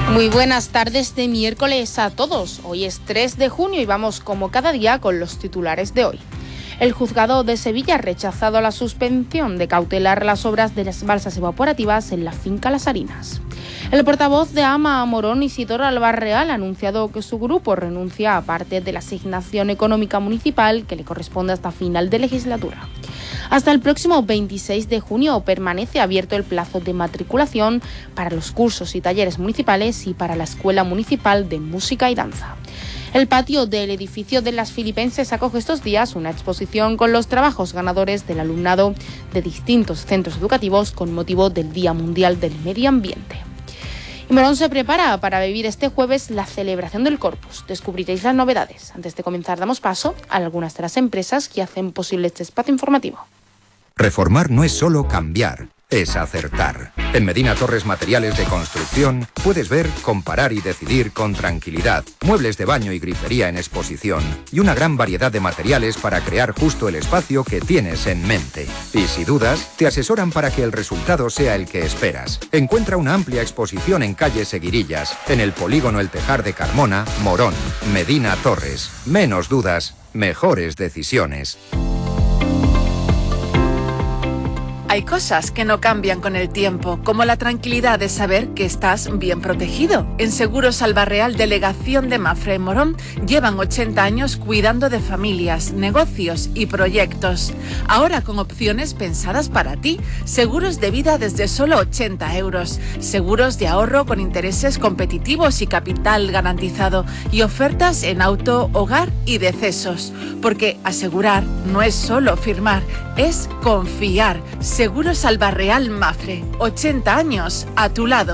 Muy buenas tardes de miércoles a todos. Hoy es 3 de junio y vamos como cada día con los titulares de hoy. El juzgado de Sevilla ha rechazado la suspensión de cautelar las obras de las balsas evaporativas en la finca Las Harinas. El portavoz de AMA Morón, Isidoro Albarreal, ha anunciado que su grupo renuncia a parte de la asignación económica municipal que le corresponde hasta final de legislatura. Hasta el próximo 26 de junio permanece abierto el plazo de matriculación para los cursos y talleres municipales y para la Escuela Municipal de Música y Danza. El patio del edificio de las Filipenses acoge estos días una exposición con los trabajos ganadores del alumnado de distintos centros educativos con motivo del Día Mundial del Medio Ambiente. Y Morón se prepara para vivir este jueves la celebración del Corpus. Descubriréis las novedades. Antes de comenzar, damos paso a algunas de las empresas que hacen posible este espacio informativo. Reformar no es solo cambiar, es acertar. En Medina Torres Materiales de Construcción puedes ver, comparar y decidir con tranquilidad. Muebles de baño y grifería en exposición y una gran variedad de materiales para crear justo el espacio que tienes en mente. Y si dudas, te asesoran para que el resultado sea el que esperas. Encuentra una amplia exposición en calle Seguirillas, en el polígono El Tejar de Carmona, Morón, Medina Torres. Menos dudas, mejores decisiones. Hay cosas que no cambian con el tiempo, como la tranquilidad de saber que estás bien protegido. En Seguros Albarreal, delegación de Mafre en Morón, llevan 80 años cuidando de familias, negocios y proyectos. Ahora con opciones pensadas para ti. Seguros de vida desde solo 80 euros. Seguros de ahorro con intereses competitivos y capital garantizado. Y ofertas en auto, hogar y decesos. Porque asegurar no es solo firmar, es confiar. Seguros Albarreal Mafre, 80 años a tu lado.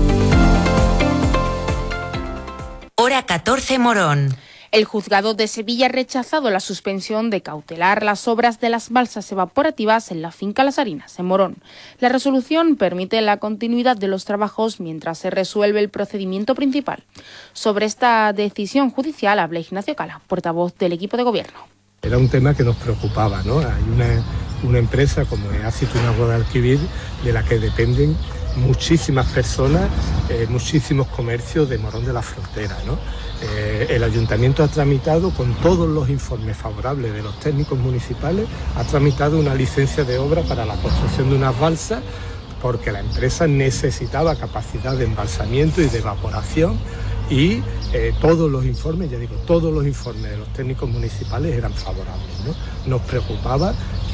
Hora 14 Morón. El juzgado de Sevilla ha rechazado la suspensión de cautelar las obras de las balsas evaporativas en la finca Las Harinas, en Morón. La resolución permite la continuidad de los trabajos mientras se resuelve el procedimiento principal. Sobre esta decisión judicial habla Ignacio Cala, portavoz del equipo de gobierno. Era un tema que nos preocupaba, ¿no? Hay una empresa como es Aceitunas Guadalquivir, de la que dependen muchísimas personas, muchísimos comercios de Morón de la Frontera, ¿no? El ayuntamiento ha tramitado, con todos los informes favorables de los técnicos municipales, ha tramitado una licencia de obra para la construcción de unas balsas porque la empresa necesitaba capacidad de embalsamiento y de evaporación. Y todos los informes, ya digo, todos los informes de los técnicos municipales eran favorables, ¿no? Nos preocupaba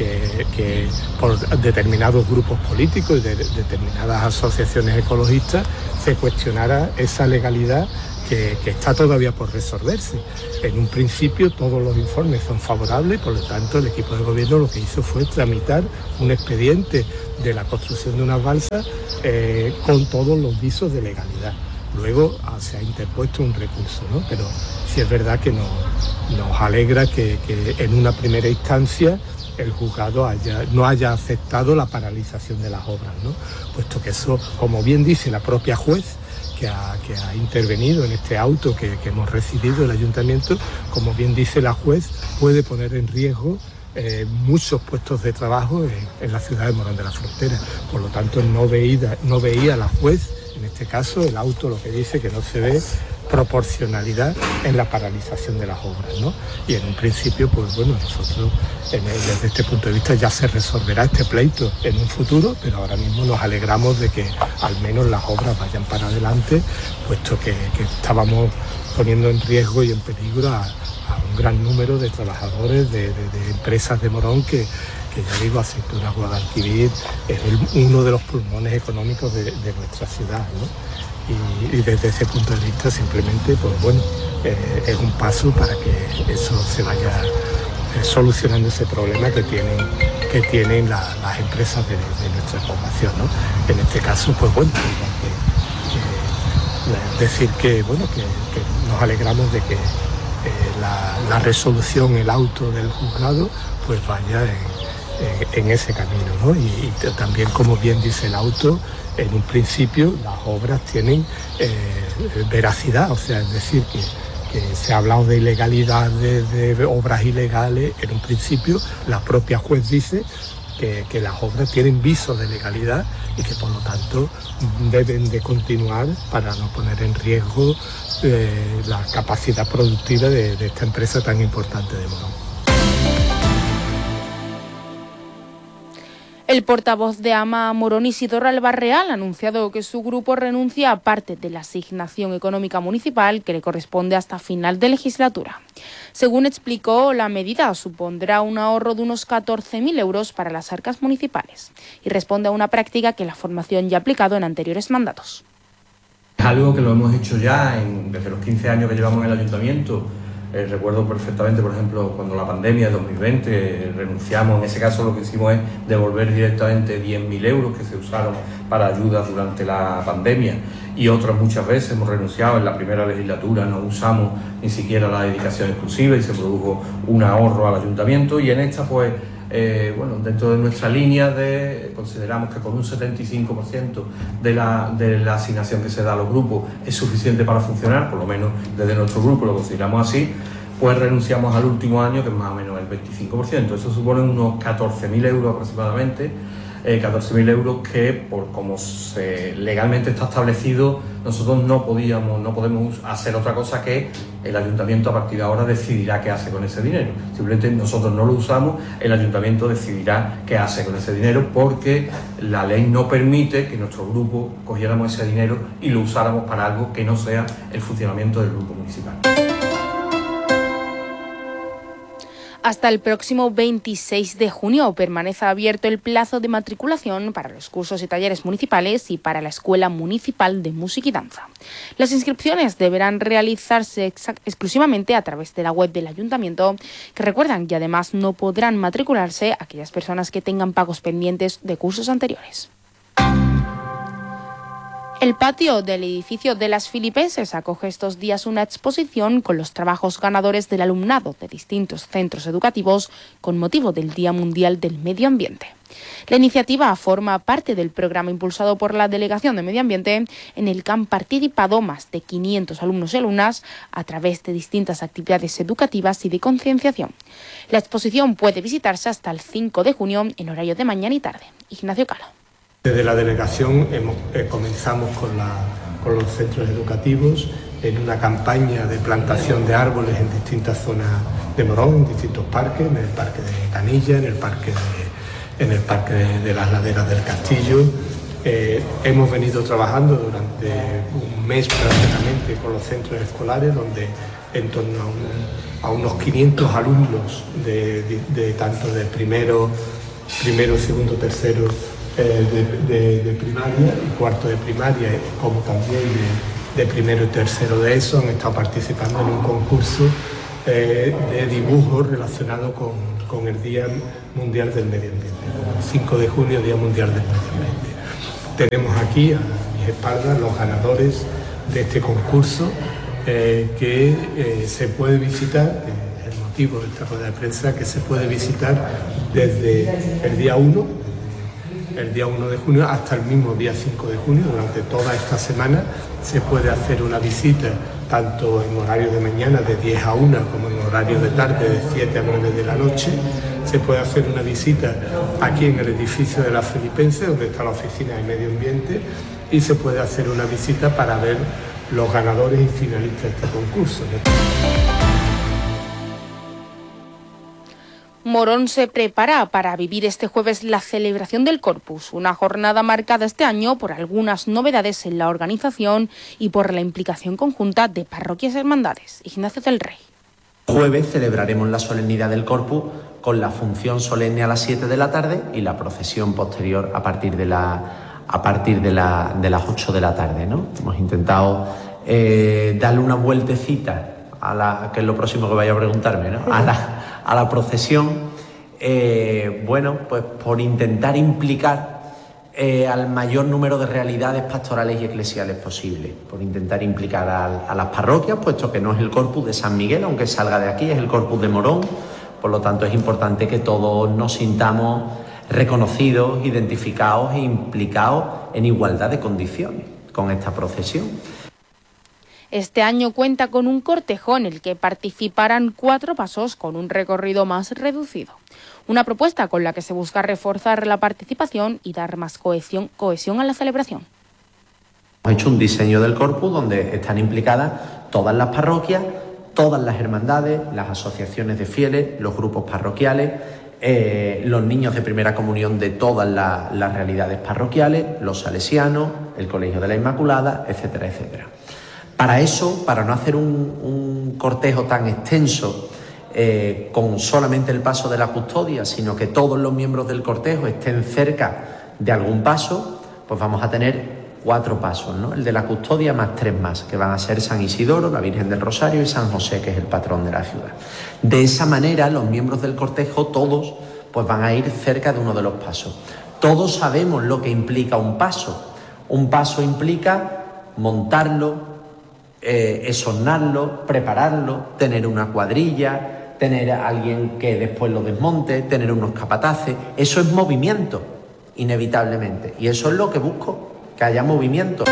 que por determinados grupos políticos y de determinadas asociaciones ecologistas se cuestionara esa legalidad que está todavía por resolverse. En un principio todos los informes son favorables, por lo tanto el equipo de gobierno lo que hizo fue tramitar un expediente de la construcción de unas balsas con todos los visos de legalidad. Luego se ha interpuesto un recurso, ¿no? Pero sí es verdad que nos alegra que en una primera instancia el juzgado no haya aceptado la paralización de las obras, ¿no? Puesto que eso, como bien dice la propia juez que ha intervenido en este auto que hemos recibido el ayuntamiento, como bien dice la juez, puede poner en riesgo muchos puestos de trabajo en la ciudad de Morón de la Frontera. Por lo tanto, no veía la juez, en este caso, el auto lo que dice que no se ve proporcionalidad en la paralización de las obras, ¿no? Y en un principio, pues bueno, nosotros desde este punto de vista ya se resolverá este pleito en un futuro, pero ahora mismo nos alegramos de que al menos las obras vayan para adelante, puesto que estábamos poniendo en riesgo y en peligro a un gran número de trabajadores de empresas de Morón que ya digo, Aceitunas Guadalquivir es uno de los pulmones económicos de nuestra ciudad, ¿no? Y desde ese punto de vista simplemente, pues bueno, es un paso para que eso se vaya solucionando ese problema que tienen las empresas de nuestra población, ¿no? En este caso, pues bueno, decir que nos alegramos de que la resolución, el auto del juzgado, pues vaya en ese camino, ¿no? Y también, como bien dice el auto, en un principio las obras tienen veracidad, o sea, es decir, que se ha hablado de ilegalidad, de obras ilegales. En un principio la propia juez dice que las obras tienen visos de legalidad y que por lo tanto deben de continuar para no poner en riesgo la capacidad productiva de esta empresa tan importante de Morón. El portavoz de AMA Morón, Isidoro Albarreal, ha anunciado que su grupo renuncia a parte de la asignación económica municipal que le corresponde hasta final de legislatura. Según explicó, la medida supondrá un ahorro de unos 14.000 euros para las arcas municipales y responde a una práctica que la formación ya ha aplicado en anteriores mandatos. Es algo que lo hemos hecho ya desde los 15 años que llevamos en el ayuntamiento. Recuerdo perfectamente, por ejemplo, cuando la pandemia de 2020 renunciamos, en ese caso lo que hicimos es devolver directamente 10.000 euros que se usaron para ayudas durante la pandemia, y otras muchas veces hemos renunciado. En la primera legislatura no usamos ni siquiera la dedicación exclusiva y se produjo un ahorro al ayuntamiento, y en esta pues dentro de nuestra línea consideramos que con un 75% de la asignación que se da a los grupos es suficiente para funcionar, por lo menos desde nuestro grupo lo consideramos así, pues renunciamos al último año, que es más o menos el 25%. Eso supone unos 14.000 euros aproximadamente, 14.000 euros que, por como legalmente está establecido, nosotros no podemos hacer otra cosa que el ayuntamiento a partir de ahora decidirá qué hace con ese dinero. Simplemente nosotros no lo usamos, el ayuntamiento decidirá qué hace con ese dinero, porque la ley no permite que nuestro grupo cogiéramos ese dinero y lo usáramos para algo que no sea el funcionamiento del grupo municipal. Hasta el próximo 26 de junio permanece abierto el plazo de matriculación para los cursos y talleres municipales y para la Escuela Municipal de Música y Danza. Las inscripciones deberán realizarse exclusivamente a través de la web del Ayuntamiento, que recuerdan que además no podrán matricularse aquellas personas que tengan pagos pendientes de cursos anteriores. El patio del edificio de las Filipenses acoge estos días una exposición con los trabajos ganadores del alumnado de distintos centros educativos con motivo del Día Mundial del Medio Ambiente. La iniciativa forma parte del programa impulsado por la Delegación de Medio Ambiente, en el que han participado más de 500 alumnos y alumnas a través de distintas actividades educativas y de concienciación. La exposición puede visitarse hasta el 5 de junio en horario de mañana y tarde. Ignacio Calo. Desde la delegación comenzamos con los centros educativos en una campaña de plantación de árboles en distintas zonas de Morón, en distintos parques, en el parque de Canilla, en el parque de las laderas del Castillo. Hemos venido trabajando durante un mes prácticamente con los centros escolares, donde en torno a unos 500 alumnos de tanto de primero, segundo, tercero de primaria y cuarto de primaria, como también de primero y tercero de ESO, han estado participando en un concurso de dibujo relacionado con el Día Mundial del Medio Ambiente, el 5 de junio, Día Mundial del Medio Ambiente. Tenemos aquí a mis espaldas los ganadores de este concurso, que se puede visitar, el motivo de esta rueda de prensa, que se puede visitar desde el día 1 de junio hasta el mismo día 5 de junio. Durante toda esta semana se puede hacer una visita tanto en horario de mañana de 10 a 1 como en horario de tarde de 7 a 9 de la noche. Se puede hacer una visita aquí en el edificio de las Filipenses, donde está la oficina de medio ambiente, y se puede hacer una visita para ver los ganadores y finalistas de este concurso. Morón se prepara para vivir este jueves la celebración del Corpus, una jornada marcada este año por algunas novedades en la organización y por la implicación conjunta de parroquias y hermandades. Ignacio del Rey. Jueves celebraremos la solemnidad del Corpus con la función solemne a las 7 de la tarde y la procesión posterior a partir de las 8 de la tarde, ¿no? Hemos intentado darle una vueltecita que es lo próximo que vaya a preguntarme, ¿no? A la procesión, pues por intentar implicar al mayor número de realidades pastorales y eclesiales posibles, por intentar implicar a las parroquias, puesto que no es el Corpus de San Miguel, aunque salga de aquí, es el Corpus de Morón. Por lo tanto, es importante que todos nos sintamos reconocidos, identificados e implicados en igualdad de condiciones con esta procesión. Este año cuenta con un cortejo en el que participarán 4 pasos con un recorrido más reducido. Una propuesta con la que se busca reforzar la participación y dar más cohesión a la celebración. Hemos hecho un diseño del corpus donde están implicadas todas las parroquias, todas las hermandades, las asociaciones de fieles, los grupos parroquiales, los niños de primera comunión de todas las realidades parroquiales, los salesianos, el Colegio de la Inmaculada, etcétera, etcétera. Para eso, para no hacer un cortejo tan extenso con solamente el paso de la custodia, sino que todos los miembros del cortejo estén cerca de algún paso, pues vamos a tener 4 pasos, ¿no? El de la custodia más 3 más, que van a ser San Isidoro, la Virgen del Rosario y San José, que es el patrón de la ciudad. De esa manera, los miembros del cortejo, todos, pues van a ir cerca de uno de los pasos. Todos sabemos lo que implica un paso. Un paso implica montarlo, esornarlo, prepararlo, tener una cuadrilla, tener a alguien que después lo desmonte, tener unos capataces. Eso es movimiento, inevitablemente. Y eso es lo que busco, que haya movimiento.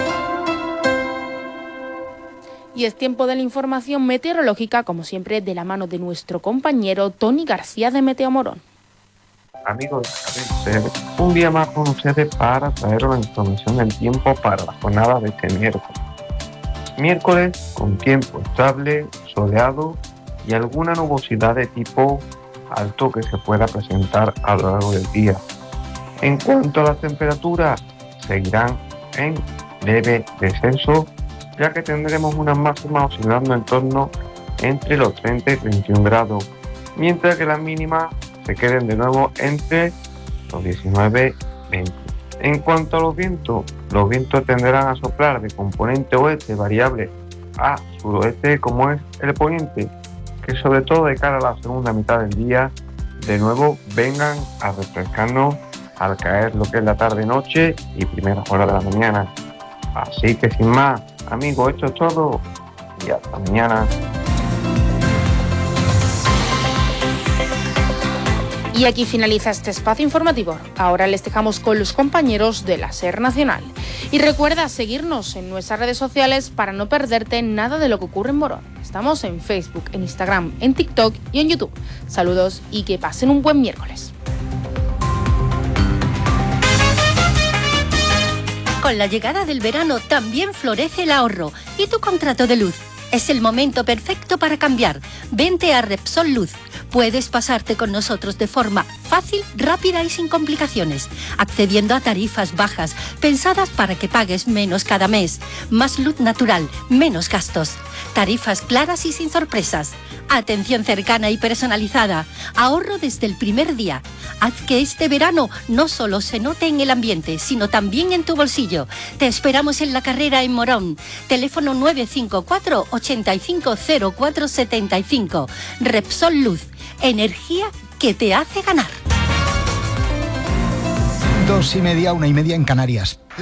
Y es tiempo de la información meteorológica, como siempre, de la mano de nuestro compañero Tony García de Meteo Morón. Amigos, un día más con ustedes para traeros la información del tiempo para la jornada de este miércoles. Miércoles con tiempo estable, soleado y alguna nubosidad de tipo alto que se pueda presentar a lo largo del día. En cuanto a las temperaturas, seguirán en leve descenso, ya que tendremos unas máximas oscilando en torno entre los 30 y 31 grados, mientras que las mínimas se queden de nuevo entre los 19 y 20. En cuanto a los vientos tenderán a soplar de componente oeste variable a suroeste, como es el poniente, que sobre todo de cara a la segunda mitad del día, de nuevo vengan a refrescarnos al caer lo que es la tarde-noche y primeras horas de la mañana. Así que sin más, amigos, esto es todo y hasta mañana. Y aquí finaliza este espacio informativo. Ahora les dejamos con los compañeros de la SER Nacional. Y recuerda seguirnos en nuestras redes sociales para no perderte nada de lo que ocurre en Morón. Estamos en Facebook, en Instagram, en TikTok y en YouTube. Saludos y que pasen un buen miércoles. Con la llegada del verano también florece el ahorro y tu contrato de luz. Es el momento perfecto para cambiar. Vente a Repsol Luz. Puedes pasarte con nosotros de forma fácil, rápida y sin complicaciones, accediendo a tarifas bajas, pensadas para que pagues menos cada mes. Más luz natural, menos gastos. Tarifas claras y sin sorpresas. Atención cercana y personalizada. Ahorro desde el primer día. Haz que este verano no solo se note en el ambiente, sino también en tu bolsillo. Te esperamos en La Carrera en Morón. Teléfono 954 850475. Repsol Luz. Energía que te hace ganar. 2:30, 1:30 en Canarias.